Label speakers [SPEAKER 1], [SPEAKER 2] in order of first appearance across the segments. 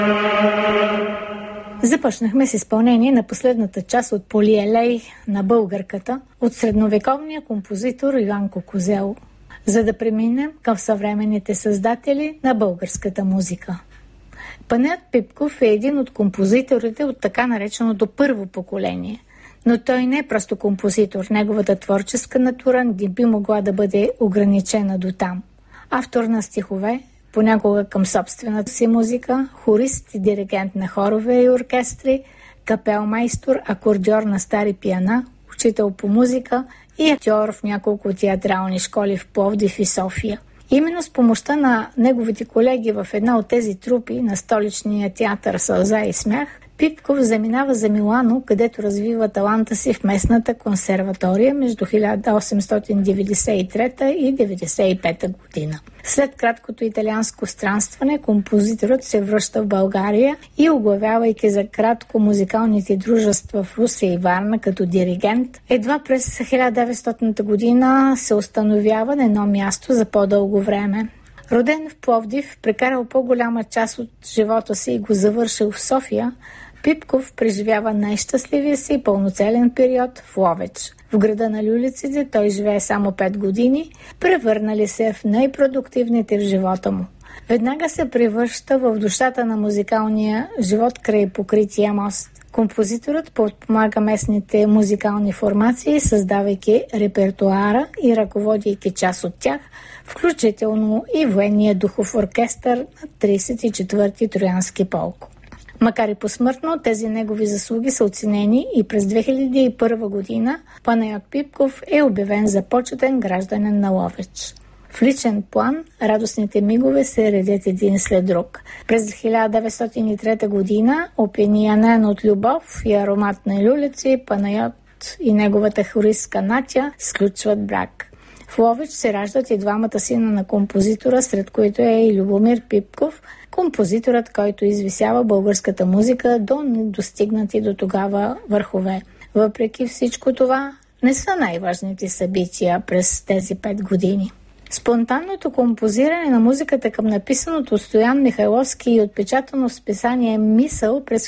[SPEAKER 1] Започнахме с изпълнение на последната част от Полиелей на българката от средновековния композитор Йоанко Козел, за да преминем към съвременните създатели на българската музика. Панайот Пипков е един от композиторите от така нареченото първо поколение, но той не е просто композитор. Неговата творческа натура не би могла да бъде ограничена до там. Автор на стихове, понякога към собствената си музика, хорист и диригент на хорове и оркестри, капелмайстор, акордьор на стари пиана, учител по музика и актьор в няколко театрални школи в Пловдив и София. Именно с помощта на неговите колеги в една от тези трупи на столичния театър «Сълза и смях», Пипков заминава за Милано, където развива таланта си в местната консерватория между 1893 и 1895 година. След краткото италианско странстване, композиторът се връща в България и, оглавявайки за кратко музикалните дружества в Русе и Варна като диригент, едва през 1900 година се установява на едно място за по-дълго време. Роден в Пловдив, прекарал по-голяма част от живота си и го завършил в София, Пипков преживява най-щастливия си пълноцелен период в Ловеч. В града на люлиците той живее само 5 години, превърнали се в най-продуктивните в живота му. Веднага се превръща в душата на музикалния живот край покрития мост. Композиторът подпомага местните музикални формации, създавайки репертуара и ръководейки част от тях, включително и военния духов оркестър на 34-ти Троянски полк. Макар и посмъртно, тези негови заслуги са оценени и през 2001 година Панайот Пипков е обявен за почетен гражданин на Ловеч. В личен план радостните мигове се редят един след друг. През 1903 година, опиянен от любов и аромат на люлици, Панайот и неговата хористка Натя сключват брак. В Ловеч се раждат и двамата сина на композитора, сред които е и Любомир Пипков, композиторът, който извисява българската музика до недостигнати до тогава върхове. Въпреки всичко това, не са най-важните събития през тези 5 години. Спонтанното композиране на музиката към написаното от Стоян Михайловски и отпечатано в списание «Мисъл» през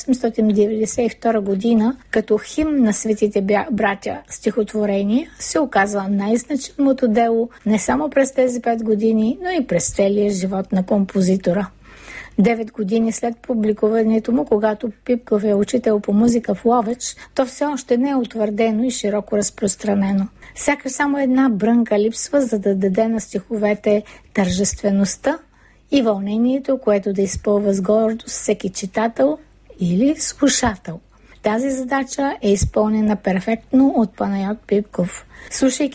[SPEAKER 1] 1892 година като химн на светите братя стихотворение се оказва най-значимото дело не само през тези 5 години, но и през целия живот на композитора. 9 години след публикуването му, когато Пипков е учител по музика в Ловеч, то все още не е утвърдено и широко разпространено. Сякаш само една брънка липсва, за да даде на стиховете тържествеността и вълнението, което да изпълва с гордост всеки читател или слушател. Тази задача е изпълнена перфектно от Панайот Пипков. Слушайки